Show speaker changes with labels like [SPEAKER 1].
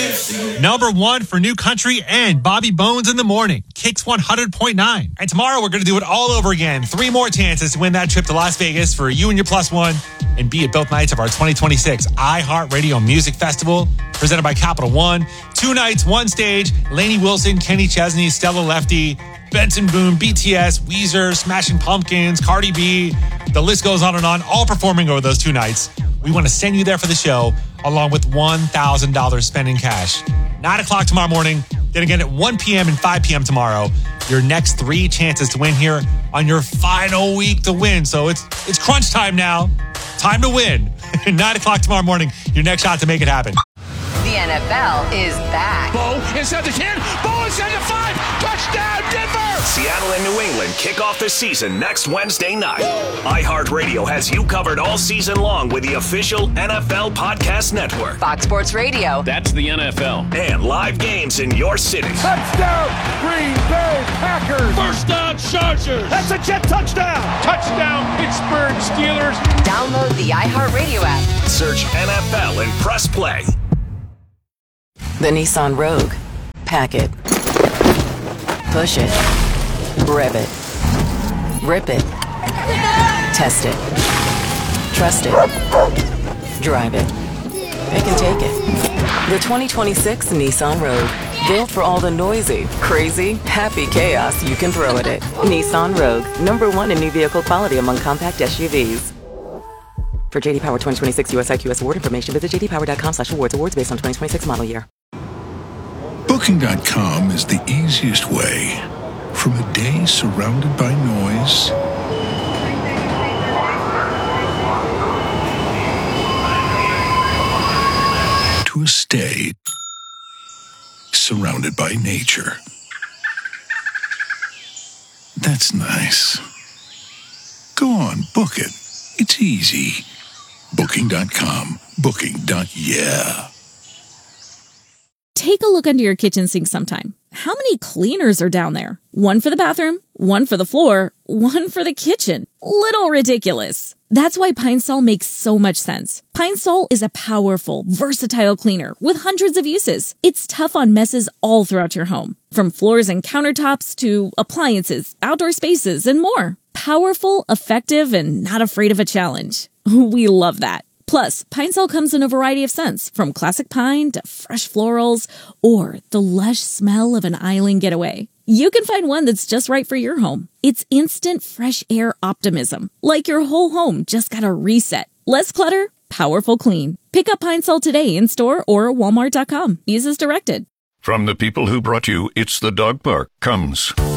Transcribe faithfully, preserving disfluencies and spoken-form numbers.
[SPEAKER 1] Number one for New Country and Bobby Bones in the Morning. Kicks one hundred point nine. And tomorrow we're going to do it all over again. Three more chances to win that trip to Las Vegas for you and your plus one and be at both nights of our twenty twenty-six iHeartRadio Music Festival presented by Capital One. Two nights, one stage. Lainey Wilson, Kenny Chesney, Stella Lefty, Benson Boone, B T S, Weezer, Smashing Pumpkins, Cardi B. The list goes on and on, all performing over those two nights. We want to send you there for the show, along with one thousand dollars spent in cash. nine o'clock tomorrow morning, then again at one p.m. and five p.m. tomorrow. Your next three chances to win here on your final week to win. So it's it's crunch time now. Time to win. nine o'clock tomorrow morning, your next shot to make it happen.
[SPEAKER 2] The N F L is back.
[SPEAKER 3] Bo inside the ten. Bo inside the five. Touchdown, Denver.
[SPEAKER 4] Seattle and New England kick off the season next Wednesday night. iHeartRadio has you covered all season long with the official N F L Podcast Network.
[SPEAKER 2] Fox Sports Radio.
[SPEAKER 3] That's the N F L.
[SPEAKER 4] And live games in your city.
[SPEAKER 5] Touchdown, Green Bay Packers.
[SPEAKER 3] First down, Chargers.
[SPEAKER 5] That's a Jet touchdown.
[SPEAKER 3] Touchdown, Pittsburgh Steelers.
[SPEAKER 2] Download the iHeartRadio app.
[SPEAKER 4] Search N F L and press play.
[SPEAKER 6] The Nissan Rogue. Pack it. Push it. Rev it. Rip it. Test it. Trust it. Drive it. Pick and take it. The twenty twenty-six Nissan Rogue. Built for all the noisy, crazy, happy chaos you can throw at it. Nissan Rogue. Number one in new vehicle quality among compact S U Vs. For J D Power twenty twenty-six U S I Q S award information, visit j d power dot com slash awards. Awards based on twenty twenty-six model year.
[SPEAKER 7] Booking dot com is the easiest way. From a day surrounded by noise to a stay surrounded by nature. That's nice. Go on, book it. It's easy. Booking dot com. Booking. Yeah.
[SPEAKER 8] Take a look under your kitchen sink sometime. How many cleaners are down there? One for the bathroom, one for the floor, one for the kitchen. Little ridiculous. That's why Pine Sol makes so much sense. Pine Sol is a powerful, versatile cleaner with hundreds of uses. It's tough on messes all throughout your home, from floors and countertops to appliances, outdoor spaces, and more. Powerful, effective, and not afraid of a challenge. We love that. Plus, Pine Sol comes in a variety of scents, from classic pine to fresh florals or the lush smell of an island getaway. You can find one that's just right for your home. It's instant fresh air optimism, like your whole home just got a reset. Less clutter, powerful clean. Pick up Pine Sol today in store or walmart dot com. Use as directed.
[SPEAKER 9] From the people who brought you It's the Dog Park comes